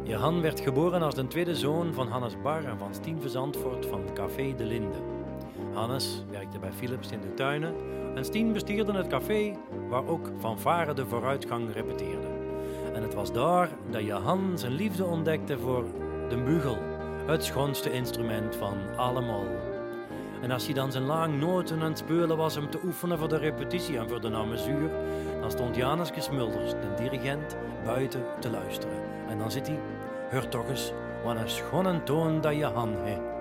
Johan werd geboren als de tweede zoon van Hannes Bar en van Stien Verzandvoort van Café de Linde. Hannes werkte bij Philips in de tuinen en Stien bestierde het café waar ook Fanfare de Vooruitgang repeteerde. En het was daar dat Johan zijn liefde ontdekte voor de bugel, het schoonste instrument van allemaal. En als hij dan zijn lang noten aan het spelen was om te oefenen voor de repetitie en voor de amuzuur, dan stond Januske Smulders, de dirigent, buiten te luisteren. En dan zit hij, hoor toch eens, wat een schone toon dat Johan heeft.